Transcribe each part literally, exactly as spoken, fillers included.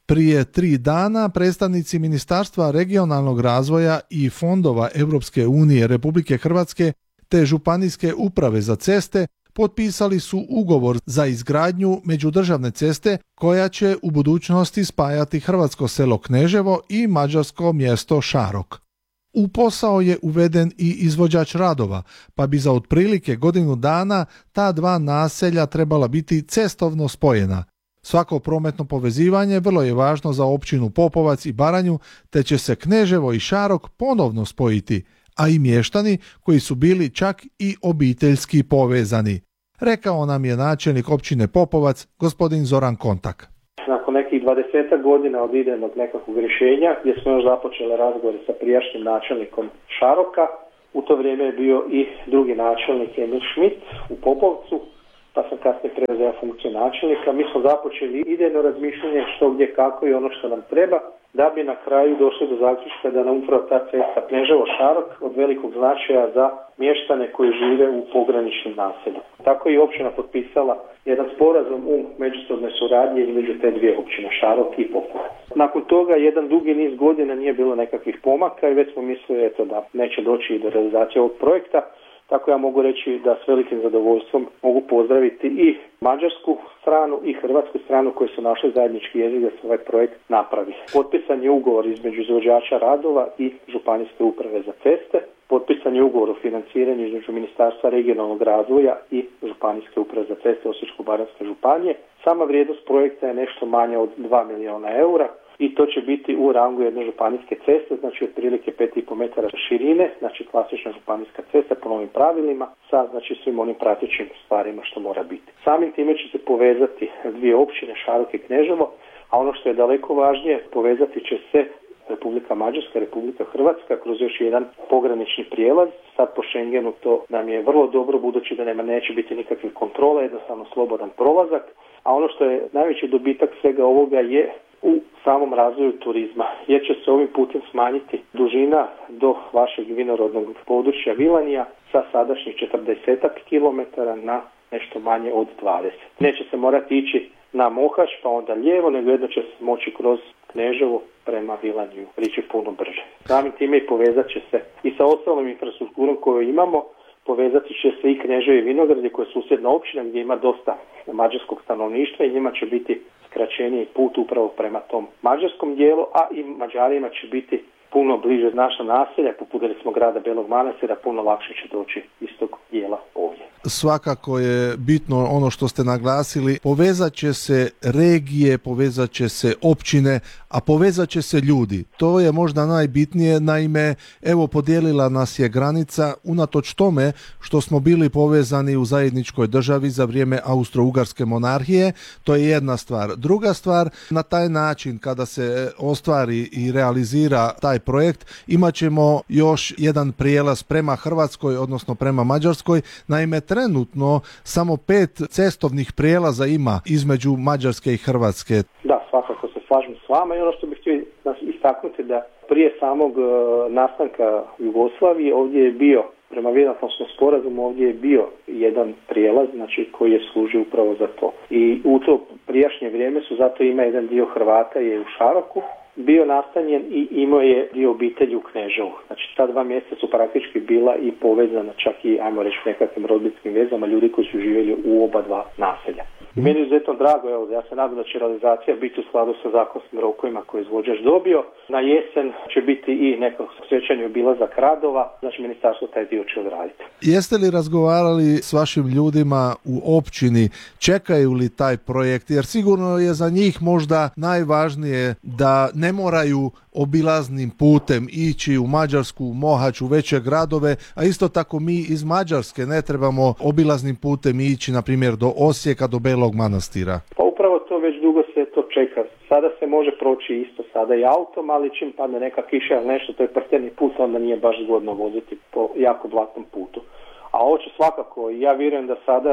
Prije tri dana predstavnici Ministarstva regionalnog razvoja i fondova Europske unije Republike Hrvatske te Županijske uprave za ceste potpisali su ugovor za izgradnju međudržavne ceste koja će u budućnosti spajati hrvatsko selo Kneževo i mađarsko mjesto Šarok. U posao je uveden i izvođač radova, pa bi za otprilike godinu dana ta dva naselja trebala biti cestovno spojena. Svako prometno povezivanje vrlo je važno za općinu Popovac i Baranju, te će se Kneževo i Šarok ponovno spojiti, a i mještani koji su bili čak i obiteljski povezani. Rekao nam je načelnik općine Popovac, gospodin Zoran Kontak. Nakon nekih dvadesetak godina od idejnog nekakvog rješenja, gdje smo još započeli razgovore sa prijašnjim načelnikom Šaroka, u to vrijeme je bio i drugi načelnik Emil Schmidt u Popovcu, pa sam kasnije preuzeo funkciju načelnika. Mi smo započeli idejno razmišljanje što gdje kako i ono što nam treba, da bi na kraju došli do zaključka da nam upravo ta cesta Kneževo-Šarok od velikog značaja za mještane koji žive u pograničnim naseljima. Tako je i općina potpisala jedan sporazum u međusobnoj suradnji između te dvije općine, Šarok i Popovac. Nakon toga jedan dugi niz godina nije bilo nekakvih pomaka i već smo mislili eto, da neće doći do realizacije ovog projekta. Tako ja mogu reći da s velikim zadovoljstvom mogu pozdraviti i mađarsku stranu i hrvatsku stranu koji su našli zajednički jezik da se ovaj projekt napravi. Potpisan je ugovor između izvođača radova i Županijske uprave za ceste. Potpisan je ugovor o financiranju između Ministarstva regionalnog razvoja i Županijske uprave za ceste Osječko-baranjske županije. Sama vrijednost projekta je nešto manja od dva milijuna eura. I to će biti u rangu jedne županijske ceste, znači otprilike pet i pol metara širine, znači klasična županijska cesta po novim pravilima sa znači svim onim pratećim stvarima što mora biti. Samim time će se povezati dvije općine, Šarok i Kneževo, a ono što je daleko važnije, povezati će se Republika Mađarska, Republika Hrvatska kroz još jedan pogranični prijelaz. Sad po Schengenu to nam je vrlo dobro, budući da nema neće biti nikakvih kontrola, jednostavno slobodan prolazak. A ono što je najveći dobitak svega ovoga je u samom razvoju turizma, jer će se ovim putem smanjiti dužina do vašeg vinorodnog područja Vilanija sa sadašnjih četrdeset kilometara na nešto manje od dvadeset. Neće se morati ići na Mohač pa onda lijevo, nego jedno će se moći kroz Kneževo prema Vilaniju prići puno brže. Samim time i povezat će se i sa ostalom infrastrukturom koju imamo, povezati će se i Kneževo i Vinogradi koja je susjedna općina gdje ima dosta mađarskog stanovništva i njima će biti skraćeniji put upravo prema tom mađarskom dijelu, a i Mađarima će biti puno bliže naša naselja, poput recimo grada Belog Manastira, puno lakše će doći iz tog dijela ovdje. Svakako je bitno ono što ste naglasili, povezat će se regije, povezat će se općine, a povezat će se ljudi. To je možda najbitnije, naime, evo podijelila nas je granica unatoč tome što smo bili povezani u zajedničkoj državi za vrijeme Austro-Ugarske monarhije, to je jedna stvar. Druga stvar, na taj način kada se ostvari i realizira taj projekt, imat ćemo još jedan prijelaz prema Hrvatskoj, odnosno prema Mađarskoj. Naime, trenutno samo pet cestovnih prijelaza ima između Mađarske i Hrvatske. Da, svakako se slažem s vama i ono što bih htio istaknuti da prije samog nastanka Jugoslavije ovdje je bio, prema Vijetnamskom sporazumu, ovdje je bio jedan prijelaz, znači koji je služio upravo za to. I u to prijašnje vrijeme su zato ima jedan dio Hrvata je u Šaroku bio nastanjen i imao je dio obitelji u Kneževu. Znači ta dva mjesta su praktički bila i povezana čak i, ajmo reći, nekakvim rodbinskim vezama ljudi koji su živjeli u oba dva naselja. I meni je izuzetno drago, evo, ja se nadam da će realizacija biti u skladu sa zakonskim rokovima koje je izvođač dobio. Na jesen će biti i neko sjećanje obilazak radova, znači ministarstvo taj dio će odraditi. Jeste li razgovarali s vašim ljudima u općini, čekaju li taj projekt, jer sigurno je za njih možda najvažnije da ne moraju obilaznim putem ići u Mađarsku, u Mohač, u veće gradove, a isto tako mi iz Mađarske ne trebamo obilaznim putem ići, na primjer, do Osijeka, do Belog Manastira. Pa upravo to već dugo se to čeka. Sada se može proći isto sada i autom, ali čim padne neka kiša ili nešto, to je prsteni put, onda nije baš zgodno voziti po jako blatnom putu. A ovo će svakako, ja vjerujem da sada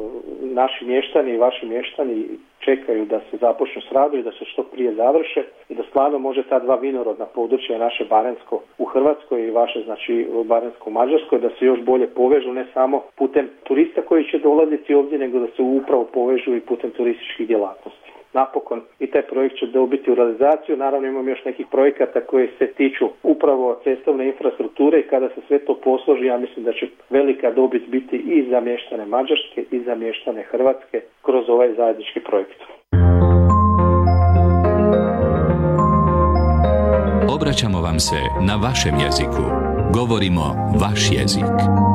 naši mještani i vaši mještani čekaju da se započnu s radom i da se što prije završe i da stvarno može ta dva vinorodna područja, naše Baranjsko u Hrvatskoj i vaše znači Baranjsko u Mađarskoj, da se još bolje povežu ne samo putem turista koji će dolaziti ovdje, nego da se upravo povežu i putem turističkih djelatnosti. napokon i taj projekt će dobiti u realizaciju. Naravno imamo još nekih projekata koji se tiču upravo cestovne infrastrukture i kada se sve to posloži, ja mislim da će velika dobit biti i za mještane Mađarske i za mještane Hrvatske kroz ovaj zajednički projekt. Obraćamo vam se na vašem jeziku. Govorimo vaš jezik.